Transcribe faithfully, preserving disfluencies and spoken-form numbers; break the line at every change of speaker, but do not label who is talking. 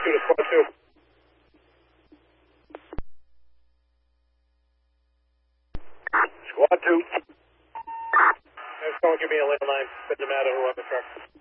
two to squad two. Squad two. Have someone give me a landline. Doesn't matter who on the truck.